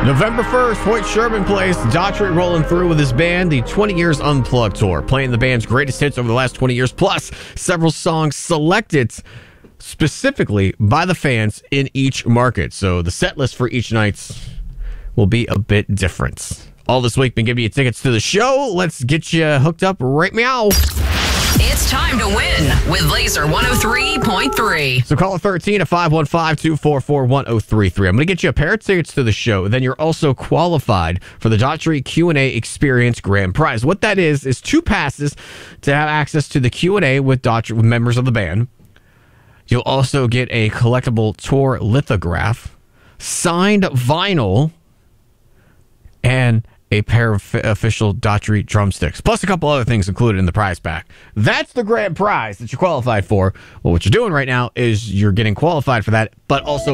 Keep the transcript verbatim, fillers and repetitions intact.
November first, Hoyt Sherman plays Daughtry rolling through with his band, the twenty Years Unplugged Tour, playing the band's greatest hits over the last twenty years, plus several songs selected specifically by the fans in each market. So the set list for each night will be a bit different. All this week, been giving you tickets to the show. Let's get you hooked up right meow. It's time to win with Laser one oh three point three. So call it thirteen at five one five, two four four, one oh three three. I'm going to get you a pair of tickets to the show. Then you're also qualified for the Daughtry Q and A Experience Grand Prize. What that is, is two passes to have access to the Q and A with Daughtry, with members of the band. You'll also get a collectible tour lithograph, signed vinyl, and a pair of official Daughtry drumsticks, plus a couple other things included in the prize pack. That's the grand prize that you're qualified for. Well, what you're doing right now is you're getting qualified for that, but also